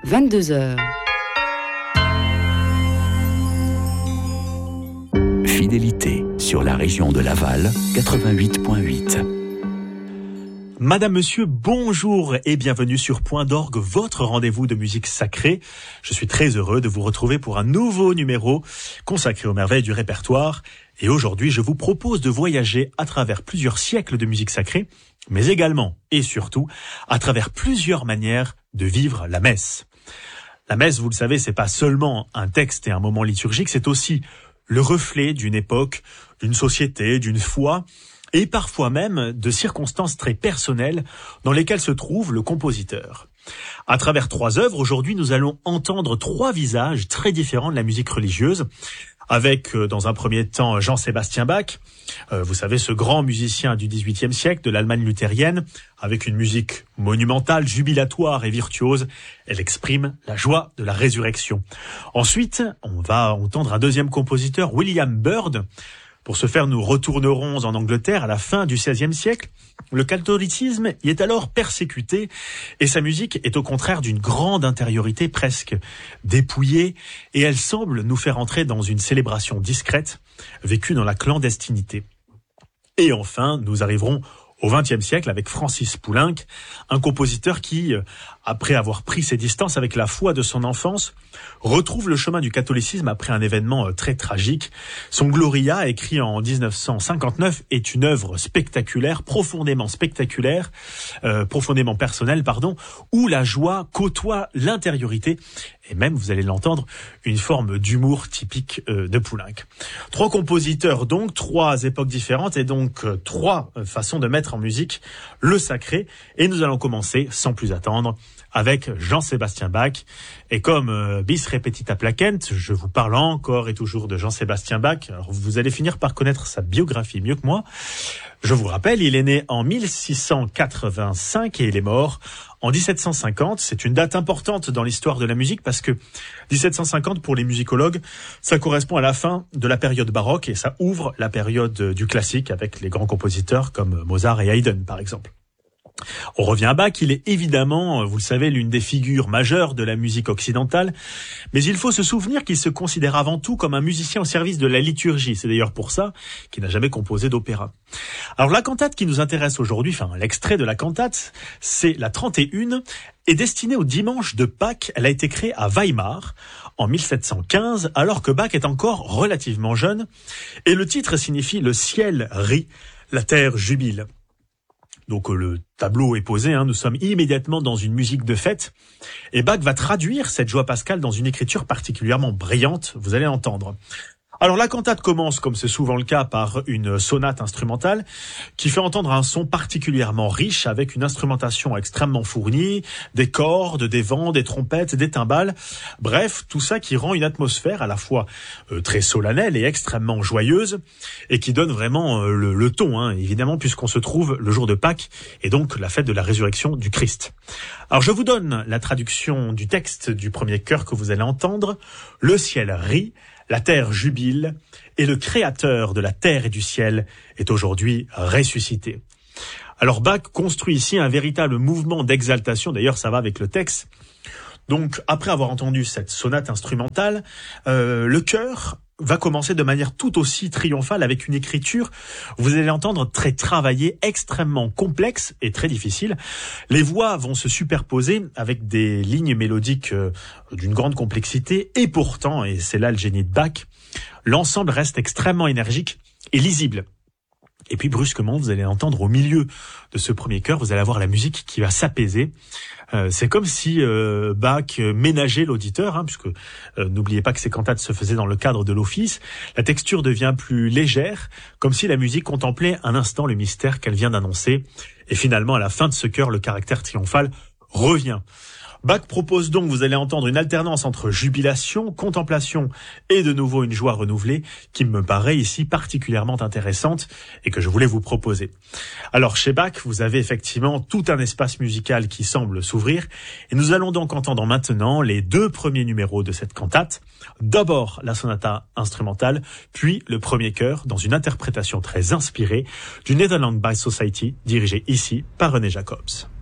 22h. Fidélité sur la région de Laval, 88.8. Madame, monsieur, bonjour et bienvenue sur Point d'Orgue, votre rendez-vous de musique sacrée. Je suis très heureux de vous retrouver pour un nouveau numéro consacré aux merveilles du répertoire. Et aujourd'hui, je vous propose de voyager à travers plusieurs siècles de musique sacrée, mais également et surtout à travers plusieurs manières de vivre la messe. La messe, vous le savez, c'est pas seulement un texte et un moment liturgique, c'est aussi le reflet d'une époque, d'une société, d'une foi, et parfois même de circonstances très personnelles dans lesquelles se trouve le compositeur. À travers 3 œuvres, aujourd'hui, nous allons entendre 3 visages très différents de la musique religieuse, avec, dans un premier temps, Jean-Sébastien Bach, vous savez, ce grand musicien du XVIIIe siècle, de l'Allemagne luthérienne, avec une musique monumentale, jubilatoire et virtuose. Elle exprime la joie de la résurrection. Ensuite, on va entendre un deuxième compositeur, William Byrd. Pour ce faire, nous retournerons en Angleterre à la fin du XVIe siècle. Le catholicisme y est alors persécuté et sa musique est au contraire d'une grande intériorité presque dépouillée et elle semble nous faire entrer dans une célébration discrète vécue dans la clandestinité. Et enfin, nous arriverons au XXe siècle avec Francis Poulenc, un compositeur qui, après avoir pris ses distances avec la foi de son enfance, retrouve le chemin du catholicisme après un événement très tragique. Son Gloria, écrit en 1959, est une œuvre spectaculaire, profondément personnelle, où la joie côtoie l'intériorité et même, vous allez l'entendre, une forme d'humour typique de Poulenc. 3 compositeurs donc, 3 époques différentes et donc 3 façons de mettre en musique le sacré. Et nous allons commencer, sans plus attendre, avec Jean-Sébastien Bach. Et comme bis repetita placent, je vous parle encore et toujours de Jean-Sébastien Bach. Alors vous allez finir par connaître sa biographie mieux que moi. Je vous rappelle, il est né en 1685 et il est mort en 1750. C'est une date importante dans l'histoire de la musique parce que 1750, pour les musicologues, ça correspond à la fin de la période baroque et ça ouvre la période du classique avec les grands compositeurs comme Mozart et Haydn, par exemple. On revient à Bach, il est évidemment, vous le savez, l'une des figures majeures de la musique occidentale, mais il faut se souvenir qu'il se considère avant tout comme un musicien au service de la liturgie. C'est d'ailleurs pour ça qu'il n'a jamais composé d'opéra. Alors la cantate qui nous intéresse aujourd'hui, l'extrait de la cantate, c'est la 31, est destinée au dimanche de Pâques. Elle a été créée à Weimar en 1715, alors que Bach est encore relativement jeune, et le titre signifie « Le ciel rit, la terre jubile ». Donc le tableau est posé, nous sommes immédiatement dans une musique de fête. Et Bach va traduire cette joie pascale dans une écriture particulièrement brillante, vous allez l'entendre. Alors la cantate commence, comme c'est souvent le cas, par une sonate instrumentale qui fait entendre un son particulièrement riche avec une instrumentation extrêmement fournie, des cordes, des vents, des trompettes, des timbales. Bref, tout ça qui rend une atmosphère à la fois très solennelle et extrêmement joyeuse et qui donne vraiment le ton, évidemment, puisqu'on se trouve le jour de Pâques et donc la fête de la résurrection du Christ. Alors je vous donne la traduction du texte du premier chœur que vous allez entendre. Le ciel rit, la terre jubile, et le créateur de la terre et du ciel est aujourd'hui ressuscité. Alors Bach construit ici un véritable mouvement d'exaltation, d'ailleurs ça va avec le texte. Donc après avoir entendu cette sonate instrumentale, le chœur va commencer de manière tout aussi triomphale avec une écriture, vous allez l'entendre, très travaillée, extrêmement complexe et très difficile. Les voix vont se superposer avec des lignes mélodiques d'une grande complexité et pourtant, et c'est là le génie de Bach, l'ensemble reste extrêmement énergique et lisible. Et puis brusquement, vous allez entendre au milieu de ce premier chœur, vous allez avoir la musique qui va s'apaiser. C'est comme si Bach ménageait l'auditeur, puisque n'oubliez pas que ces cantates se faisaient dans le cadre de l'office. La texture devient plus légère, comme si la musique contemplait un instant le mystère qu'elle vient d'annoncer. Et finalement, à la fin de ce chœur, le caractère triomphal revient. Bach propose donc, vous allez entendre, une alternance entre jubilation, contemplation et de nouveau une joie renouvelée qui me paraît ici particulièrement intéressante et que je voulais vous proposer. Alors chez Bach, vous avez effectivement tout un espace musical qui semble s'ouvrir et nous allons donc entendre maintenant les 2 premiers numéros de cette cantate. D'abord la sonata instrumentale, puis le premier chœur dans une interprétation très inspirée du Netherlands by Society dirigée ici par René Jacobs.